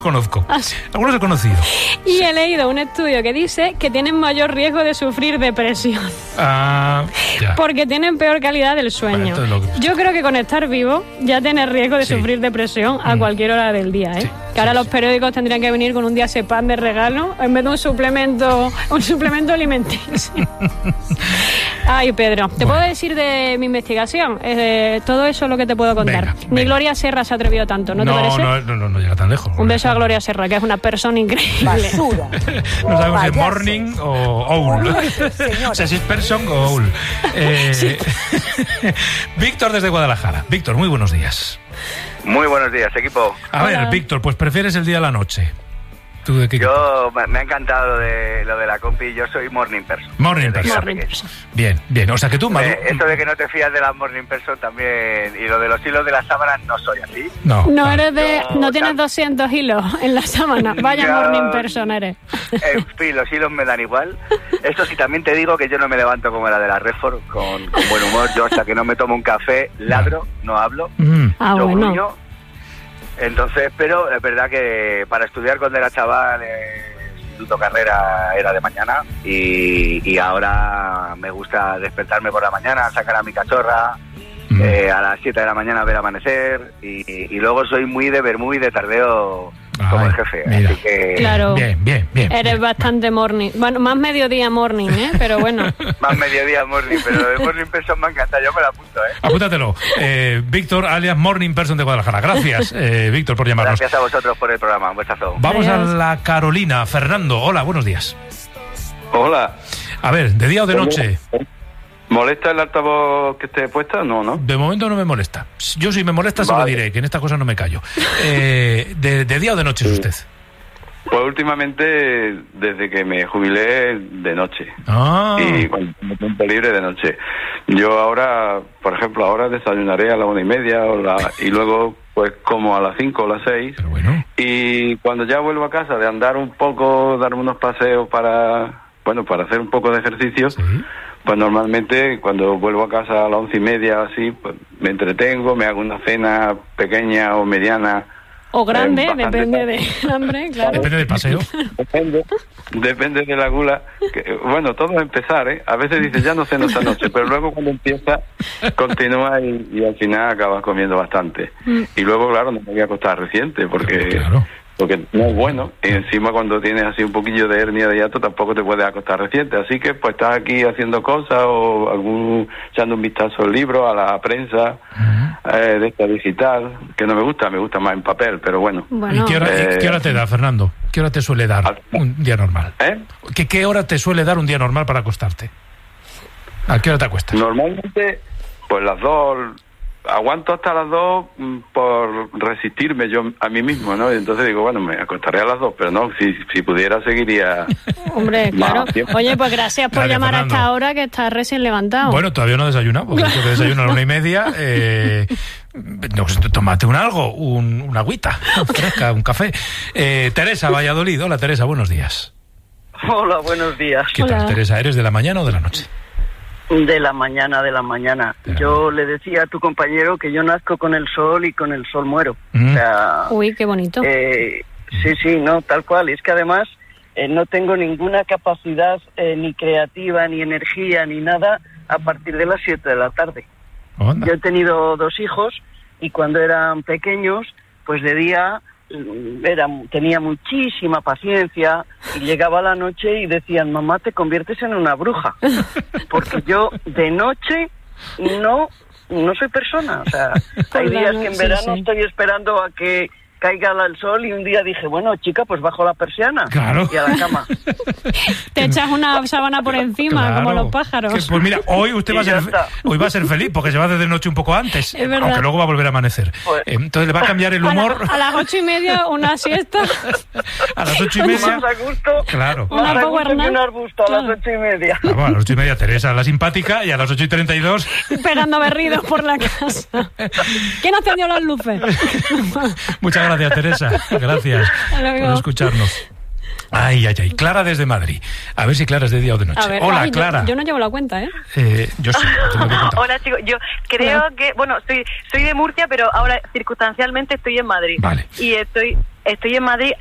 Conozco. Algunos he conocido. Y he leído un estudio que dice que tienen mayor riesgo de sufrir depresión. Ya. Porque tienen peor calidad del sueño. Yo creo que con estar vivo ya tienes riesgo de sufrir depresión a cualquier hora del día, ¿eh? Sí. Que ahora los periódicos tendrían que venir con un diazepam de regalo en vez de un suplemento alimenticio. Ay, Pedro, ¿te puedo decir de mi investigación? Todo eso es lo que te puedo contar. Ni Gloria Serra se ha atrevido tanto, ¿no te parece? No llega tan lejos. Un beso a Gloria Serra, que es una persona increíble. Basura. No sabemos si es morning o owl. O sea, si es person o owl. Víctor desde Guadalajara. Víctor, muy buenos días. Muy buenos días, equipo. A ver, Víctor, pues ¿prefieres el día o la noche? ¿Tú de qué? Yo me ha encantado lo de la compi. Yo soy morning person. Morning person. Bien. O sea que tú, esto de que no te fías de la morning person también, y lo de los hilos de las sábanas, no soy así. No tienes 200 hilos en la sábana. Vaya morning person eres. En fin, los hilos me dan igual. Eso sí, también te digo que yo no me levanto como la de la Redford con buen humor. Yo hasta que no me tomo un café ladro, no hablo. Yo gruño. Entonces, pero es verdad que para estudiar cuando era chaval, instituto carrera era de mañana, y ahora me gusta despertarme por la mañana, sacar a mi cachorra, a las 7 de la mañana ver amanecer, y luego soy muy de vermú y de tardeo como el jefe. Mira. Así que... Claro, bien. Eres bastante morning. Bueno, más mediodía morning, pero bueno. Más mediodía morning, pero de morning person me encanta, yo me la apunto, Apúntatelo. Víctor, alias Morning Person de Guadalajara. Gracias, Víctor, por llamarnos. Gracias a vosotros por el programa, un besazo. Vamos a la Carolina. Fernando, hola, buenos días. Hola. A ver, ¿de día o de noche? ¿Molesta el altavoz que esté puesta? No. De momento no me molesta. Yo si me molesta se lo diré, que en esta cosa no me callo. ¿De día o de noche es usted? Pues últimamente, desde que me jubilé, de noche. Y cuando tengo tiempo libre, de noche. Yo ahora, por ejemplo, desayunaré a la 1:30 y luego pues como a las 5 o las 6. Pero bueno. Y cuando ya vuelvo a casa de andar un poco, darme unos paseos para hacer un poco de ejercicio, pues normalmente cuando vuelvo a casa a las 11:30 así, pues me entretengo, me hago una cena pequeña o mediana. O grande, depende del hambre, claro. Depende del paseo. Depende de la gula. Todo es empezar, A veces dices, ya no ceno esta noche, pero luego cuando empieza, continúa y al final acabas comiendo bastante. Y luego, claro, no me voy a acostar reciente, porque no es bueno. Y encima cuando tienes así un poquillo de hernia de hiato tampoco te puedes acostar reciente. Así que pues estás aquí haciendo cosas o echando un vistazo al libro, a la prensa de esta digital, que no me gusta más en papel, pero bueno. ¿Y qué hora te da, Fernando? ¿Qué hora te suele dar un día normal? ¿Qué hora te suele dar un día normal para acostarte? ¿A qué hora te acuestas? Normalmente, pues las 2... Aguanto hasta las 2 por resistirme yo a mí mismo, ¿no? Y entonces digo, bueno, me acostaré a las 2, pero no, si pudiera seguiría... Hombre, claro. Oye, pues gracias por llamar Fernando. A esta hora, que estás recién levantado. Bueno, todavía no he desayunado, porque tengo que desayunar a la 1:30. Tómate algo, una agüita fresca, un café. Teresa, Valladolid. Hola, Teresa, buenos días. Hola, buenos días. ¿Qué tal, Teresa? ¿Eres de la mañana o de la noche? De la mañana. Yo le decía a tu compañero que yo nazco con el sol y con el sol muero. O sea, uy, qué bonito. Sí, no, tal cual. Y es que además no tengo ninguna capacidad ni creativa, ni energía, ni nada a partir de las 7 de la tarde. Onda. Yo he tenido 2 hijos y cuando eran pequeños, pues de día tenía muchísima paciencia y llegaba la noche y decían, mamá, te conviertes en una bruja, porque yo de noche no soy persona. O sea, hay días que en verano estoy esperando a que caiga el sol y un día dije, bueno, chica, pues bajo la persiana y a la cama. Te echas una sábana por encima, como los pájaros. Pues mira, hoy va a ser feliz porque se va a hacer de noche un poco antes, aunque luego va a volver a amanecer. Pues, entonces le va a cambiar el humor. A las 8:30 una siesta. A las 8:30. Más a gusto. Claro. Más a gusto que un arbusto a las 8:30. Vamos, a las 8:30 Teresa, la simpática, y a las 8:32 pegando berridos por la casa. ¿Quién encendió las luces? Muchas gracias, Teresa. Gracias por escucharnos. Ay. Clara desde Madrid. A ver si Clara es de día o de noche. Hola, Clara. Yo no llevo la cuenta, yo sí. Hola, chicos. Yo creo que... Bueno, soy de Murcia, pero ahora circunstancialmente estoy en Madrid. Vale. Y estoy Estoy en Madrid